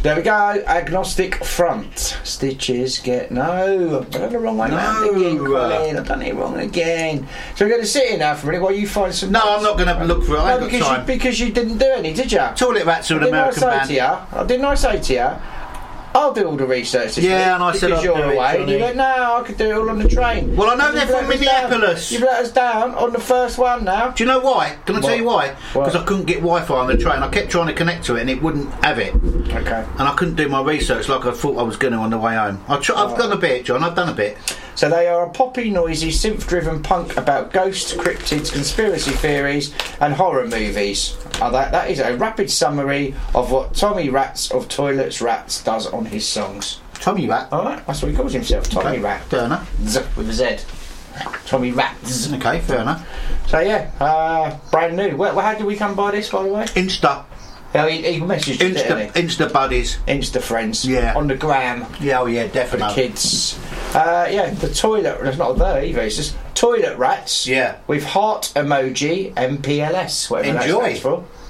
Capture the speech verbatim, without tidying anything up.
There we go. Agnostic Front. Stitches get no. I've done it the wrong way No. round again, Colin. I've done it wrong again. So we're going to sit here now for a minute while you find some. No, I'm not going to look for it. I No, ain't got because time. you, because you didn't do any, did you? Toilet Rats are an Didn't American I say band. to you? Didn't I say to you? I'll do all the research this Yeah, week and I said because I'd you're do it, away. And you Johnny. went, no, I could do it all on the train. Well, I know And they're you've from let us down. Minneapolis. You've let us down on the first one now. Do you know why? Can I tell What? you why? What? Because I couldn't get Wi-Fi on the train. I kept trying to connect to it and it wouldn't have it. Okay. And I couldn't do my research like I thought I was going to on the way home. I tr- I've done a bit, John. I've done a bit. So they are a poppy, noisy, synth-driven punk about ghosts, cryptids, conspiracy theories, and horror movies. Uh, that that is a rapid summary of what Tommy Rats of Toilets Rats does on his songs. Tommy Rat. All right, that's what he calls himself, Tommy Okay, Rat. fair enough. Z with a Z. Tommy Rats. Okay, fair enough. So yeah, uh, brand new. Where, how did we come by this, by the way? Insta. Oh, he, he messaged you, Insta, didn't he? Insta buddies. Insta friends. Yeah. On the gram. Yeah, oh yeah, For the definitely. kids. Uh, yeah, the toilet. There's not a there either. It's just Toilet Rats. Yeah. With heart emoji M P L S. Whatever that Enjoy. stands for.